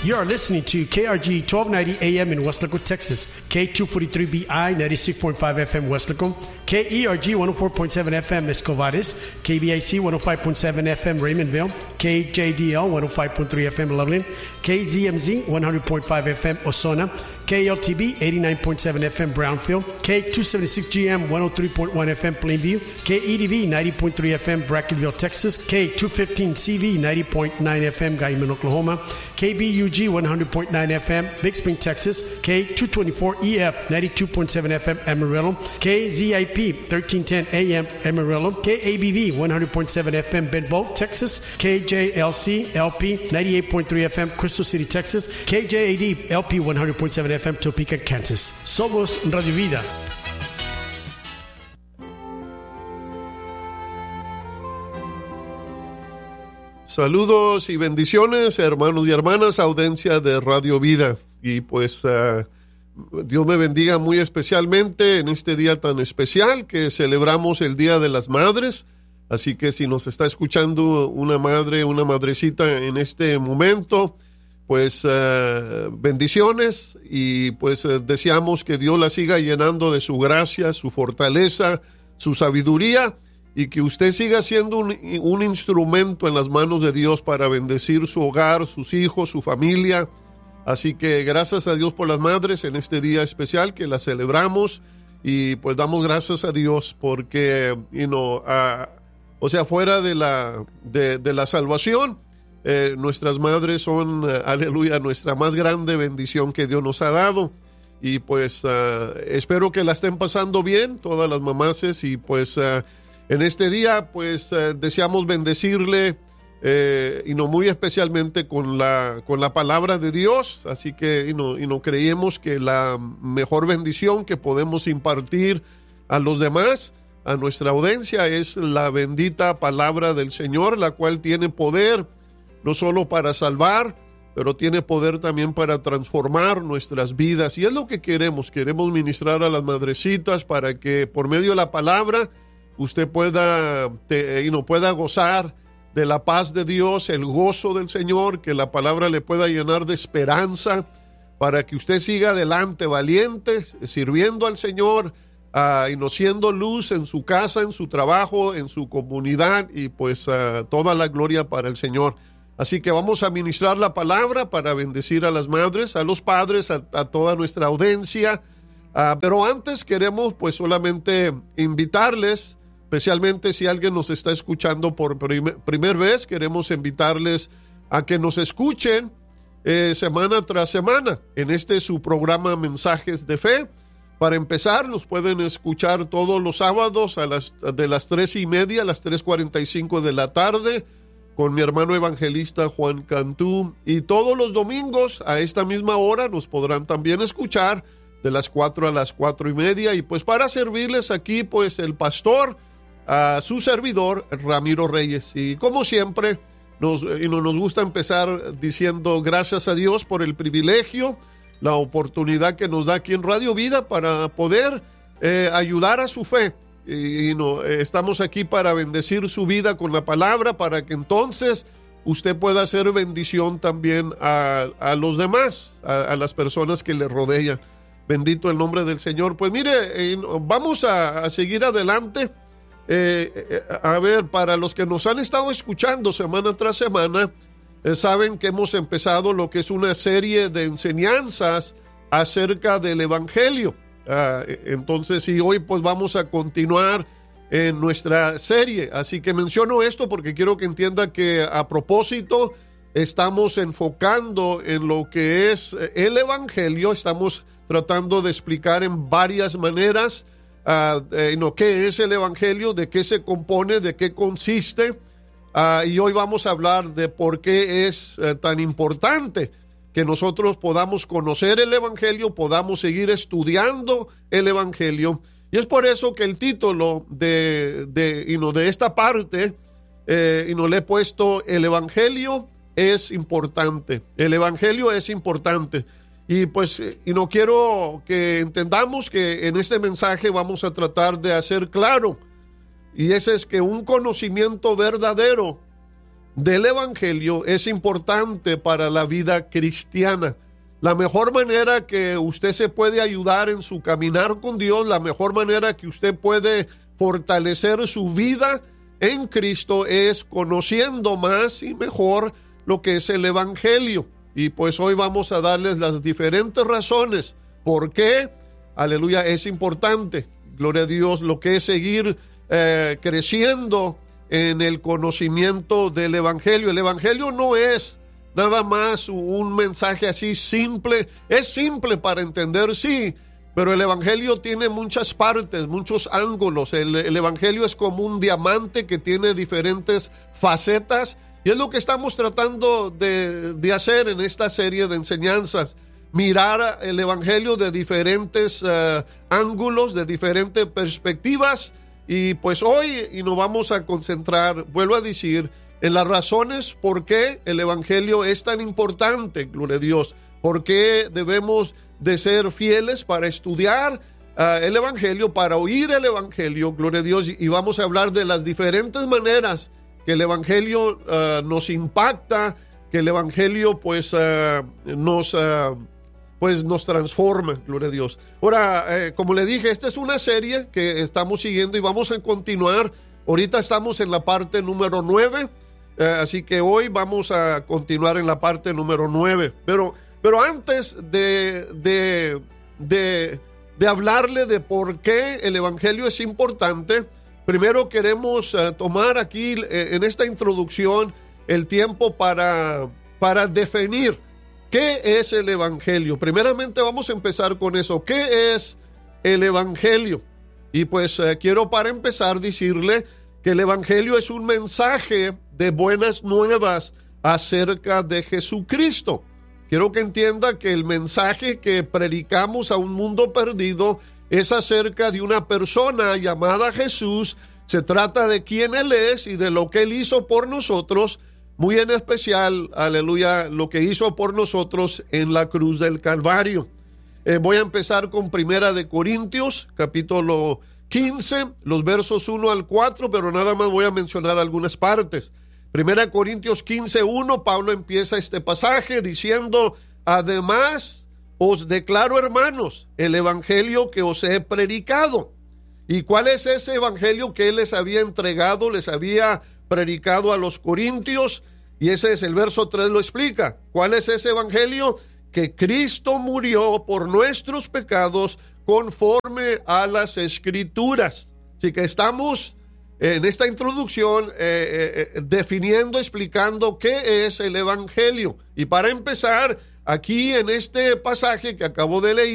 You are listening to KRG 1290 AM in Westlaco, Texas, K243BI 96.5 FM Westlaco, KERG 104.7 FM Escovares, KBIC 105.7 FM Raymondville, KJDL 105.3 FM Loveland, KZMZ 100.5 FM Osona, KLTB 89.7 FM Brownfield, K276GM 103.1 FM Plainview, KEDV 90.3 FM Brackenville, Texas, K215CV 90.9 FM Guyman, Oklahoma, KBUG 100.9 FM Big Spring, Texas, K224EF 92.7 FM Amarillo, KZIP 1310 AM Amarillo, KABV 100.7 FM Benbow, Texas, KJLC LP 98.3 FM Crystal City, Texas, KJAD LP 100.7 FM Topeka, Kansas. Somos Radio Vida. Saludos y bendiciones, hermanos y hermanas, audiencia de Radio Vida. Y pues Dios me bendiga muy especialmente en este día tan especial que celebramos el Día de las Madres. Así que si nos está escuchando una madre, una madrecita en este momento, pues bendiciones y pues deseamos que Dios la siga llenando de su gracia, su fortaleza, su sabiduría, y que usted siga siendo un instrumento en las manos de Dios para bendecir su hogar, sus hijos, su familia. Así que gracias a Dios por las madres en este día especial que las celebramos, y pues damos gracias a Dios porque, fuera de la salvación, nuestras madres son, aleluya, nuestra más grande bendición que Dios nos ha dado. Y pues espero que la estén pasando bien todas las mamases, y pues en este día, pues deseamos bendecirle, muy especialmente con la palabra de Dios. Así que creemos que la mejor bendición que podemos impartir a los demás, a nuestra audiencia, es la bendita palabra del Señor, la cual tiene poder no solo para salvar, pero tiene poder también para transformar nuestras vidas. Y es lo que queremos ministrar a las madrecitas para que por medio de la palabra usted pueda gozar de la paz de Dios, el gozo del Señor, que la palabra le pueda llenar de esperanza para que usted siga adelante valiente, sirviendo al Señor, siendo luz en su casa, en su trabajo, en su comunidad, y pues toda la gloria para el Señor. Así que vamos a ministrar la palabra para bendecir a las madres, a los padres, a toda nuestra audiencia. Pero antes queremos pues solamente invitarles, especialmente si alguien nos está escuchando por primera vez, queremos invitarles a que nos escuchen semana tras semana en su programa Mensajes de Fe. Para empezar, nos pueden escuchar todos los sábados de las 3:30 a las 3:45 de la tarde con mi hermano evangelista Juan Cantú, y todos los domingos a esta misma hora nos podrán también escuchar de las 4 a las 4:30, y pues para servirles aquí pues el pastor, su servidor Ramiro Reyes. Y como siempre nos gusta empezar diciendo gracias a Dios por el privilegio, la oportunidad que nos da aquí en Radio Vida para poder ayudar a su fe. Estamos aquí para bendecir su vida con la palabra, para que entonces usted pueda hacer bendición también a los demás, a las personas que le rodean. Bendito el nombre del Señor. Pues mire, vamos a seguir adelante. A ver, para los que nos han estado escuchando semana tras semana, saben que hemos empezado lo que es una serie de enseñanzas acerca del Evangelio. Entonces, y hoy pues vamos a continuar en nuestra serie. Así que menciono esto porque quiero que entienda que a propósito estamos enfocando en lo que es el Evangelio. Estamos tratando de explicar en varias maneras qué es el Evangelio, de qué se compone, de qué consiste. Y hoy vamos a hablar de por qué es tan importante que nosotros podamos conocer el Evangelio, podamos seguir estudiando el Evangelio. Y es por eso que el título de esta parte, le he puesto el Evangelio es importante. El Evangelio es importante. Y pues, quiero que entendamos que en este mensaje vamos a tratar de hacer claro, y ese es que un conocimiento verdadero del Evangelio es importante para la vida cristiana. La mejor manera que usted se puede ayudar en su caminar con Dios, la mejor manera que usted puede fortalecer su vida en Cristo es conociendo más y mejor lo que es el Evangelio. Y pues hoy vamos a darles las diferentes razones por qué, aleluya, es importante, gloria a Dios, lo que es seguir creciendo en el conocimiento del Evangelio. El Evangelio no es nada más un mensaje así simple. Es simple para entender, sí, pero el Evangelio tiene muchas partes, muchos ángulos. El Evangelio es como un diamante que tiene diferentes facetas, y es lo que estamos tratando de hacer en esta serie de enseñanzas. Mirar el Evangelio de diferentes ángulos, de diferentes perspectivas. Y pues hoy nos vamos a concentrar, vuelvo a decir, en las razones por qué el Evangelio es tan importante, gloria a Dios, por qué debemos de ser fieles para estudiar el Evangelio, para oír el Evangelio, gloria a Dios, y vamos a hablar de las diferentes maneras que el Evangelio nos impacta, que el Evangelio pues nos transforma, gloria a Dios. Ahora, como le dije, esta es una serie que estamos siguiendo y vamos a continuar. Ahorita estamos en la parte número 9, así que hoy vamos a continuar en la parte número 9. Pero antes de hablarle de por qué el Evangelio es importante, primero queremos tomar aquí en esta introducción el tiempo para definir ¿qué es el Evangelio? Primeramente vamos a empezar con eso. ¿Qué es el Evangelio? Y pues quiero para empezar decirle que el Evangelio es un mensaje de buenas nuevas acerca de Jesucristo. Quiero que entienda que el mensaje que predicamos a un mundo perdido es acerca de una persona llamada Jesús. Se trata de quién Él es y de lo que Él hizo por nosotros. Muy en especial, aleluya, lo que hizo por nosotros en la cruz del Calvario. Voy a empezar con Primera de Corintios, capítulo 15, los versos 1 al 4, pero nada más voy a mencionar algunas partes. Primera de Corintios 15, 1, Pablo empieza este pasaje diciendo: además os declaro, hermanos, el evangelio que os he predicado. ¿Y cuál es ese evangelio que él les había entregado, les había predicado a los corintios? Y ese es el verso 3, lo explica. ¿Cuál es ese evangelio? Que Cristo murió por nuestros pecados conforme a las Escrituras. Así que estamos en esta introducción definiendo, explicando qué es el evangelio. Y para empezar, aquí en este pasaje que acabo de leer,